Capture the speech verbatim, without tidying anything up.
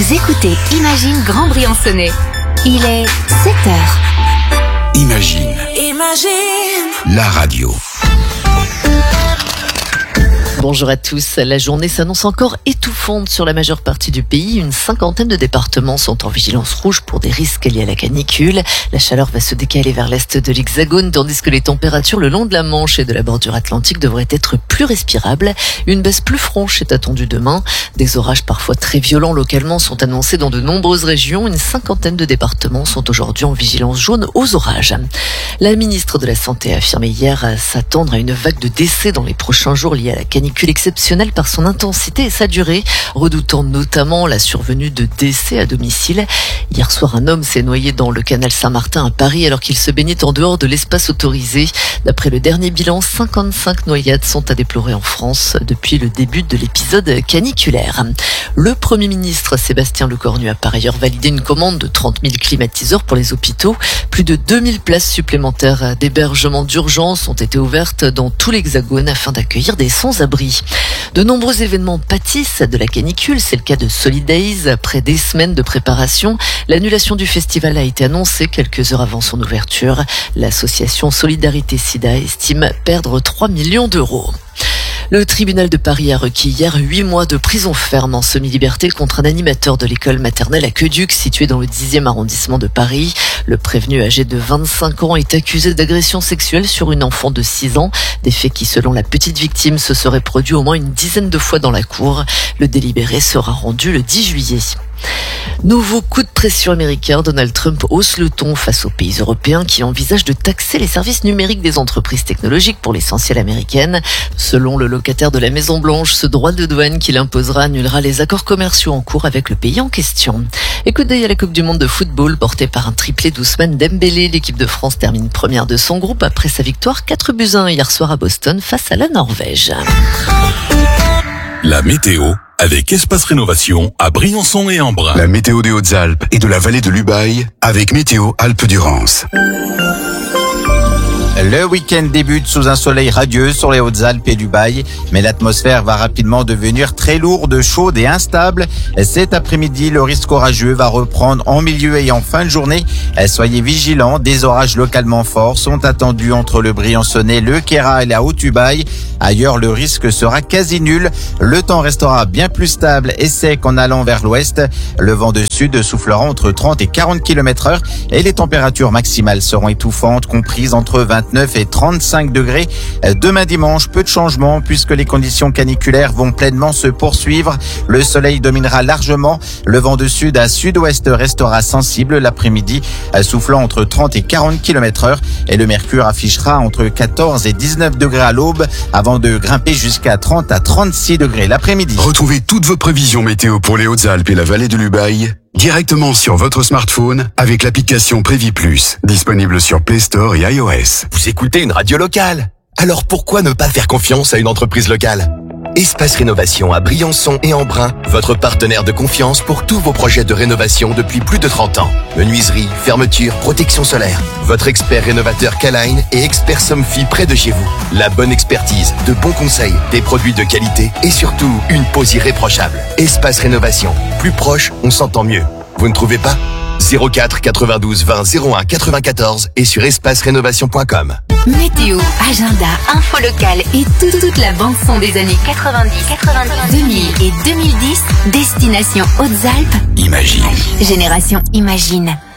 Vous écoutez Imagine Grand Briançonnais. Il est sept heures. Imagine. Imagine. La radio. Bonjour à tous. La journée s'annonce encore étouffante sur la majeure partie du pays. Une cinquantaine de départements sont en vigilance rouge pour des risques liés à la canicule. La chaleur va se décaler vers l'est de l'Hexagone, tandis que les températures le long de la Manche et de la bordure atlantique devraient être plus respirables. Une baisse plus franche est attendue demain. Des orages parfois très violents localement sont annoncés dans de nombreuses régions. Une cinquantaine de départements sont aujourd'hui en vigilance jaune aux orages. La ministre de la Santé a affirmé hier s'attendre à une vague de décès dans les prochains jours liés à la canicule exceptionnelle par son intensité et sa durée, redoutant notamment la survenue de décès à domicile. Hier soir, un homme s'est noyé dans le canal Saint-Martin à Paris alors qu'il se baignait en dehors de l'espace autorisé. D'après le dernier bilan, cinquante-cinq noyades sont à déplorer en France depuis le début de l'épisode caniculaire. Le Premier ministre Sébastien Lecornu a par ailleurs validé une commande de trente mille climatiseurs pour les hôpitaux. Plus de deux mille places supplémentaires d'hébergement d'urgence ont été ouvertes dans tout l'Hexagone afin d'accueillir des sans-abri. De nombreux événements pâtissent de la canicule, c'est le cas de Solidays. Après des semaines de préparation, l'annulation du festival a été annoncée quelques heures avant son ouverture. L'association Solidarité Sida estime perdre trois millions d'euros. Le tribunal de Paris a requis hier huit mois de prison ferme en semi-liberté contre un animateur de l'école maternelle à Queduc, située dans le dixième arrondissement de Paris. Le prévenu âgé de vingt-cinq ans est accusé d'agression sexuelle sur une enfant de six ans. Des faits qui, selon la petite victime, se seraient produits au moins une dizaine de fois dans la cour. Le délibéré sera rendu le dix juillet. Nouveau coup de pression américain, Donald Trump hausse le ton face aux pays européens qui envisagent de taxer les services numériques des entreprises technologiques pour l'essentiel américaines. Selon le locataire de la Maison-Blanche, ce droit de douane qu'il imposera annulera les accords commerciaux en cours avec le pays en question. Et coup d'œil à la Coupe du Monde de football portée par un triplé d'Ousmane Dembélé. L'équipe de France termine première de son groupe après sa victoire quatre buts à un hier soir à Boston face à la Norvège. La météo avec Espace Rénovation à Briançon et Embrun. La météo des Hautes-Alpes et de la vallée de l'Ubaye avec Météo Alpes-Durance. Le week-end débute sous un soleil radieux sur les Hautes-Alpes et l'Ubaye, mais l'atmosphère va rapidement devenir très lourde, chaude et instable. Cet après-midi, le risque orageux va reprendre en milieu et en fin de journée. Soyez vigilants, des orages localement forts sont attendus entre le Briançonnais, le Queyras et la Haute-Ubaye. Ailleurs, le risque sera quasi nul. Le temps restera bien plus stable et sec en allant vers l'ouest. Le vent de sud soufflera entre trente et quarante kilomètres heure et les températures maximales seront étouffantes, comprises entre vingt-neuf et trente-cinq degrés. Demain dimanche, peu de changements puisque les conditions caniculaires vont pleinement se poursuivre. Le soleil dominera largement. Le vent de sud à sud-ouest restera sensible l'après-midi, soufflant entre trente et quarante kilomètres heure et le mercure affichera entre quatorze et dix-neuf degrés à l'aube avant de grimper jusqu'à trente à trente-six degrés l'après-midi. Retrouvez toutes vos prévisions météo pour les Hautes-Alpes et la vallée de l'Ubaye directement sur votre smartphone avec l'application Prévi Plus, disponible sur Play Store et iOS. Vous écoutez une radio locale, alors pourquoi ne pas faire confiance à une entreprise locale ? Espace Rénovation à Briançon et Embrun, votre partenaire de confiance pour tous vos projets de rénovation depuis plus de trente ans. Menuiserie, fermeture, protection solaire. Votre expert rénovateur K-Line et expert Somfy près de chez vous. La bonne expertise, de bons conseils, des produits de qualité et surtout une pose irréprochable. Espace Rénovation. Plus proche, on s'entend mieux. Vous ne trouvez pas ? zéro quatre quatre-vingt-douze vingt zéro un quatre-vingt-quatorze et sur espace rénovation point com. Météo, agenda, info locale et tout- toute la bande-son des années quatre-vingt-dix, quatre-vingt-dix, deux mille et deux mille dix. Destination Hautes-Alpes. Imagine. Génération Imagine.